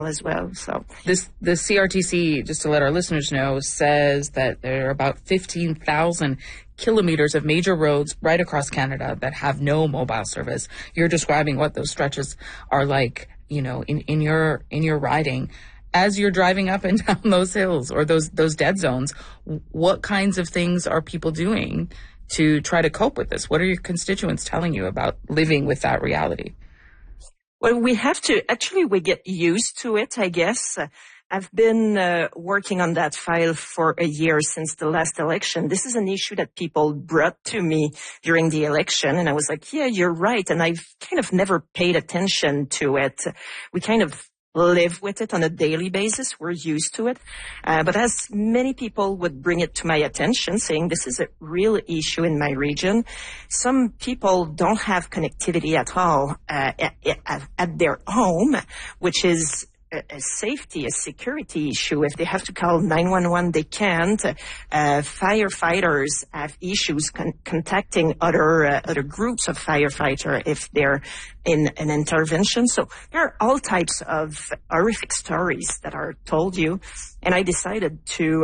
as well. So the CRTC, just to let our listeners know, says that there are about 15,000 kilometers of major roads right across Canada that have no mobile service. You're describing what those stretches are like, in your riding. As you're driving up and down those hills or those dead zones, what kinds of things are people doing to try to cope with this? What are your constituents telling you about living with that reality? Well, we get used to it, I guess. I've been working on that file for a year since the last election. This is an issue that people brought to me during the election, and I was like, yeah, you're right. And I've kind of never paid attention to it. We kind of live with it on a daily basis. We're used to it. But as many people would bring it to my attention, saying this is a real issue in my region, some people don't have connectivity at all at their home, which is a security issue. If they have to call 911, they can't. Firefighters have issues contacting other groups of firefighters if they're in an intervention. So there are all types of horrific stories that are told you. And I decided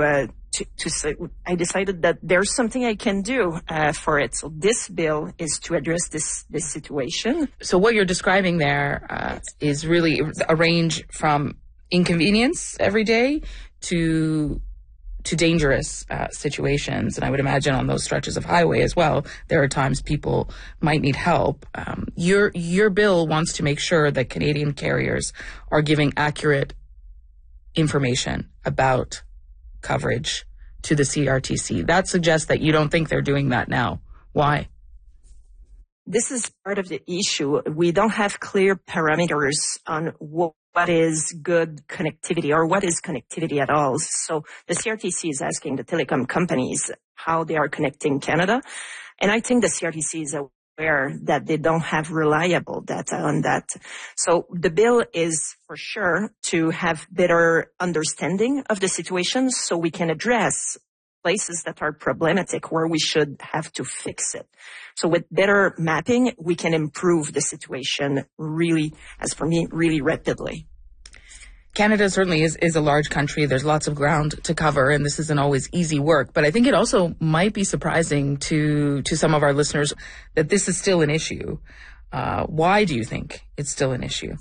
I decided that there's something I can do for it. So this bill is to address this situation. So what you're describing there is really a range from inconvenience every day to dangerous situations. And I would imagine on those stretches of highway as well, there are times people might need help. Your bill wants to make sure that Canadian carriers are giving accurate information about coverage to the CRTC. That suggests that you don't think they're doing that now. Why? This is part of the issue. We don't have clear parameters on what is good connectivity or what is connectivity at all. So the CRTC is asking the telecom companies how they are connecting Canada. And I think the CRTC is aware that they don't have reliable data on that. So the bill is for sure to have better understanding of the situation so we can address places that are problematic where we should have to fix it. So with better mapping, we can improve the situation really, as for me, really rapidly. Canada certainly is a large country. There's lots of ground to cover, and this isn't always easy work. But I think it also might be surprising to some of our listeners that this is still an issue. Why do you think it's still an issue?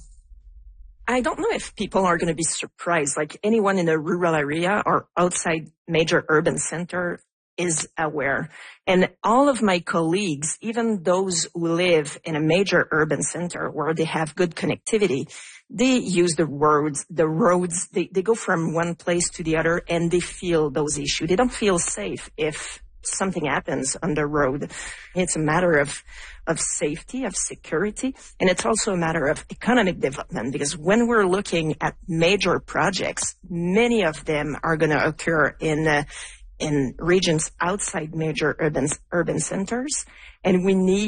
I don't know if people are going to be surprised. Like anyone in a rural area or outside major urban center is aware. And all of my colleagues, even those who live in a major urban center where they have good connectivity, they use the roads, they go from one place to the other and they feel those issues. They don't feel safe if something happens on the road. It's a matter of safety, of security, and it's also a matter of economic development, because when we're looking at major projects, many of them are going to occur in regions outside major urban centers, and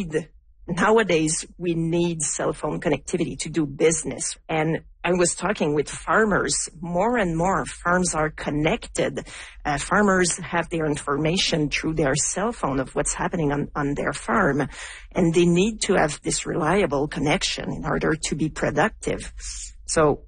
nowadays we need cell phone connectivity to do business. And I was talking with farmers. More and more farms are connected. Farmers have their information through their cell phone of what's happening on their farm. And they need to have this reliable connection in order to be productive. So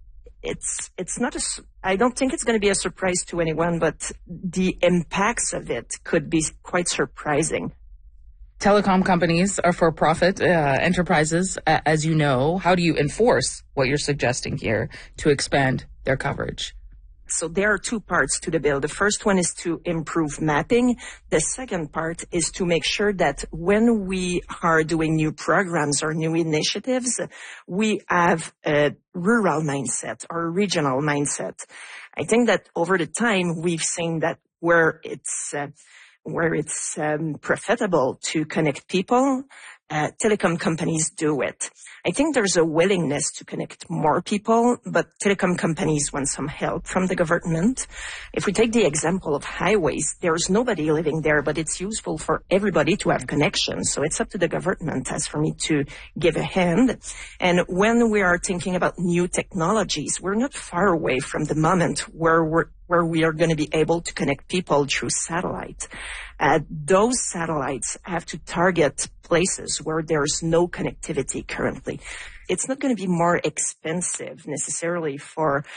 I don't think it's going to be a surprise to anyone, but the impacts of it could be quite surprising. Telecom companies are for-profit enterprises, as you know. How do you enforce what you're suggesting here to expand their coverage? So there are two parts to the bill. The first one is to improve mapping. The second part is to make sure that when we are doing new programs or new initiatives, we have a rural mindset or a regional mindset. I think that over the time, we've seen that where it's profitable to connect people, telecom companies do it. I think there's a willingness to connect more people, but telecom companies want some help from the government. If we take the example of highways, there's nobody living there, but it's useful for everybody to have connections. So it's up to the government, as for me, to give a hand. And when we are thinking about new technologies, we're not far away from the moment where we are going to be able to connect people through satellite. Those satellites have to target places where there's no connectivity currently. It's not going to be more expensive necessarily for